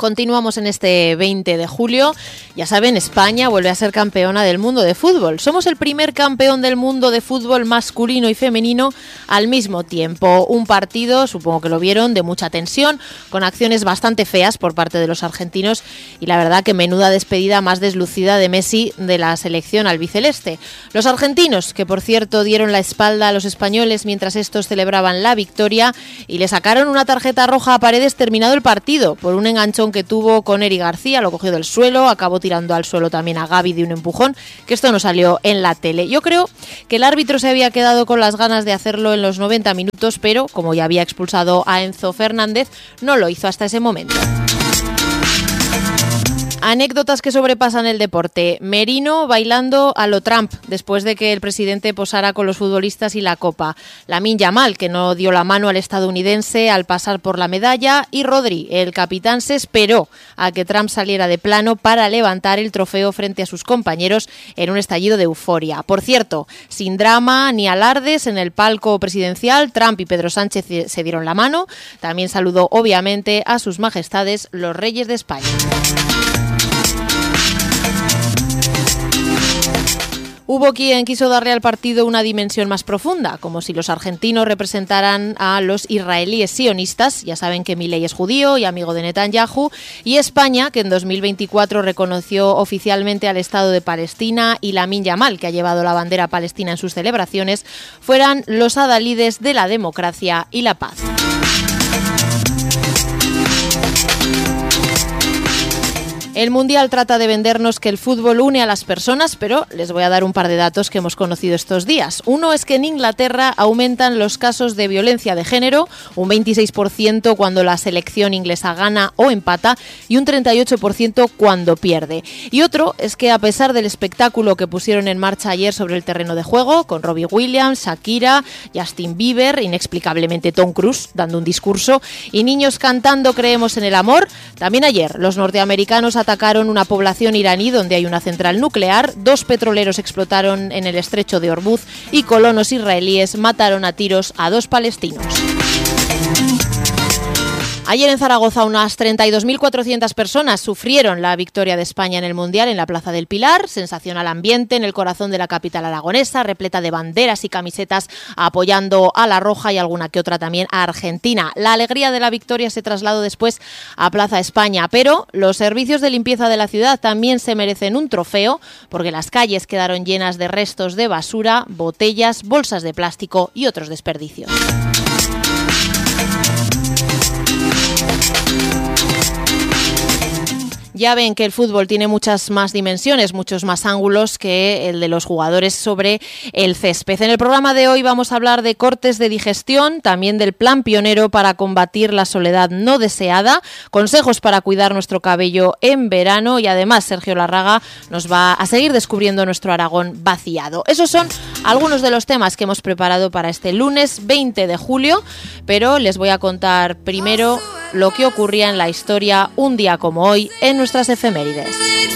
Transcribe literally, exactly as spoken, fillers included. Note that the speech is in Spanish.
Continuamos en este veinte de julio. Ya saben, España vuelve a ser campeona del mundo de fútbol. Somos el primer campeón del mundo de fútbol masculino y femenino al mismo tiempo. Un partido, supongo que lo vieron, de mucha tensión, con acciones bastante feas por parte de los argentinos y la verdad que menuda despedida más deslucida de Messi de la selección albiceleste. Los argentinos, que por cierto dieron la espalda a los españoles mientras estos celebraban la victoria y le sacaron una tarjeta roja a Paredes terminado el partido por un enganchón que tuvo con Eri García, lo cogió del suelo, acabó tirando al suelo también a Gavi de un empujón, que esto no salió en la tele. Yo creo que el árbitro se había quedado con las ganas de hacerlo en los noventa minutos, pero como ya había expulsado a Enzo Fernández, no lo hizo hasta ese momento. Anécdotas que sobrepasan el deporte. Merino bailando a lo Trump después de que el presidente posara con los futbolistas y la copa. Lamine Yamal, que no dio la mano al estadounidense al pasar por la medalla. Y Rodri, el capitán, se esperó a que Trump saliera de plano para levantar el trofeo frente a sus compañeros en un estallido de euforia. Por cierto, sin drama ni alardes en el palco presidencial, Trump y Pedro Sánchez se dieron la mano. También saludó obviamente a sus majestades los reyes de España. Hubo quien quiso darle al partido una dimensión más profunda, como si los argentinos representaran a los israelíes sionistas. Ya saben que Milei es judío y amigo de Netanyahu, y España, que en dos mil veinticuatro reconoció oficialmente al Estado de Palestina, y Lamine Yamal, que ha llevado la bandera palestina en sus celebraciones, fueran los adalides de la democracia y la paz. El Mundial trata de vendernos que el fútbol une a las personas, pero les voy a dar un par de datos que hemos conocido estos días. Uno es que en Inglaterra aumentan los casos de violencia de género, un veintiséis por ciento cuando la selección inglesa gana o empata y un treinta y ocho por ciento cuando pierde. Y otro es que a pesar del espectáculo que pusieron en marcha ayer sobre el terreno de juego, con Robbie Williams, Shakira, Justin Bieber, inexplicablemente Tom Cruise dando un discurso y niños cantando Creemos en el amor, también ayer los norteamericanos atacaron una población iraní donde hay una central nuclear, dos petroleros explotaron en el estrecho de Hormuz y colonos israelíes mataron a tiros a dos palestinos. Ayer en Zaragoza unas treinta y dos mil cuatrocientas personas sufrieron la victoria de España en el Mundial en la Plaza del Pilar. Sensacional ambiente en el corazón de la capital aragonesa, repleta de banderas y camisetas apoyando a la roja y alguna que otra también a Argentina. La alegría de la victoria se trasladó después a Plaza España, pero los servicios de limpieza de la ciudad también se merecen un trofeo porque las calles quedaron llenas de restos de basura, botellas, bolsas de plástico y otros desperdicios. Ya ven que el fútbol tiene muchas más dimensiones, muchos más ángulos que el de los jugadores sobre el césped. En el programa de hoy vamos a hablar de cortes de digestión, también del plan pionero para combatir la soledad no deseada, consejos para cuidar nuestro cabello en verano y además Sergio Larraga nos va a seguir descubriendo nuestro Aragón vaciado. Esos son algunos de los temas que hemos preparado para este lunes veinte de julio, pero les voy a contar primero lo que ocurría en la historia un día como hoy en nuestras efemérides.